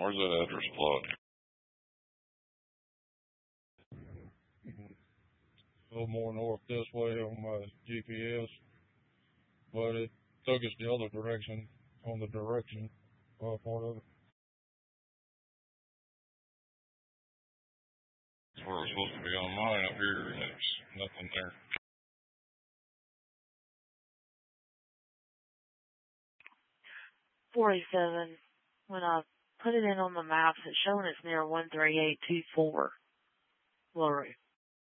Where's that address plot? A little more north this way on my GPS, but it took us the other direction on the direction part of it. That's where we're supposed to be on mine up here, and there's nothing there. 47. When I put it in on the maps, it's showing it's near 13824 LaRue.